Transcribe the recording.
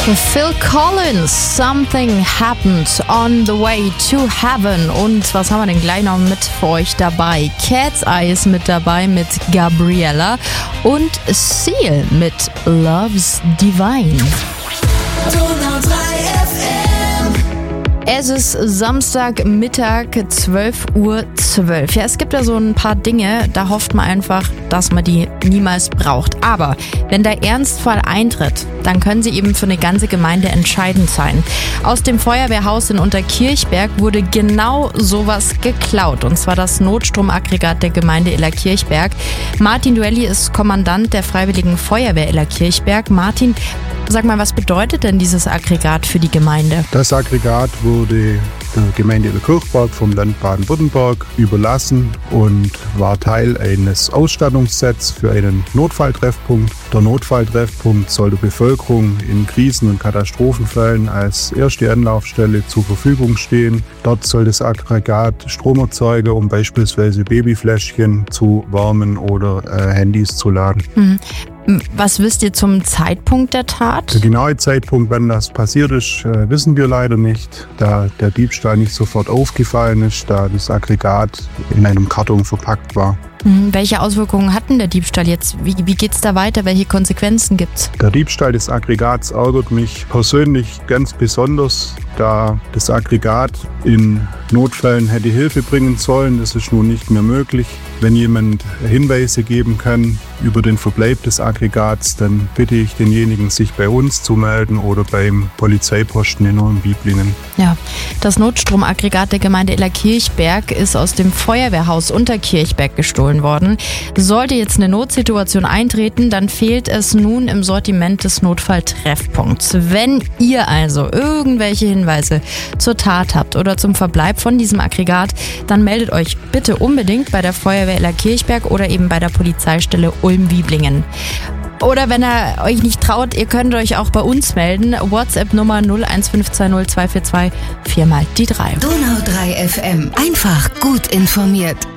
Phil Collins, Something Happened on the Way to Heaven. Und was haben wir denn gleich noch mit für euch dabei? Cat's Eye ist mit dabei mit Gabriella und Seal mit Love's Divine. Es ist Samstagmittag, 12:12 Uhr. Ja, es gibt da so ein paar Dinge, da hofft man einfach, dass man die niemals braucht. Aber wenn der Ernstfall eintritt, dann können sie eben für eine ganze Gemeinde entscheidend sein. Aus dem Feuerwehrhaus in Unterkirchberg wurde genau sowas geklaut. Und zwar das Notstromaggregat der Gemeinde Illerkirchberg. Martin Duelli ist Kommandant der Freiwilligen Feuerwehr Illerkirchberg. Martin, sag mal, was bedeutet denn dieses Aggregat für die Gemeinde? Das Aggregat wurde der Gemeinde Illerkirchberg vom Land Baden-Württemberg überlassen und war Teil eines Ausstattungssets für einen Notfalltreffpunkt. Der Notfalltreffpunkt soll der Bevölkerung in Krisen- und Katastrophenfällen als erste Anlaufstelle zur Verfügung stehen. Dort soll das Aggregat Strom erzeugen, um beispielsweise Babyfläschchen zu wärmen oder Handys zu laden. Was wisst ihr zum Zeitpunkt der Tat? Der genaue Zeitpunkt, wann das passiert ist, wissen wir leider nicht, da der Diebstahl nicht sofort aufgefallen ist, da das Aggregat in einem Karton verpackt war. Welche Auswirkungen hat denn der Diebstahl jetzt? Wie geht's da weiter? Welche Konsequenzen gibt's? Der Diebstahl des Aggregats ärgert mich persönlich ganz besonders, da das Aggregat in Notfällen hätte Hilfe bringen sollen. Das ist nun nicht mehr möglich. Wenn jemand Hinweise geben kann über den Verbleib des Aggregats, dann bitte ich denjenigen, sich bei uns zu melden oder beim Polizeiposten in Neuenbieblingen. Ja, das Notstromaggregat der Gemeinde Illerkirchberg ist aus dem Feuerwehrhaus Unterkirchberg gestohlen worden. Sollte jetzt eine Notsituation eintreten, dann fehlt es nun im Sortiment des Notfalltreffpunkts. Wenn ihr also irgendwelche Hinweise zur Tat habt oder zum Verbleib von diesem Aggregat, dann meldet euch bitte unbedingt bei der Feuerwehr Illerkirchberg oder eben bei der Polizeistelle Ulm-Wieblingen. Oder wenn ihr euch nicht traut, ihr könnt euch auch bei uns melden. WhatsApp-Nummer 01520 242 4 mal die 3. Donau 3 FM. Einfach gut informiert.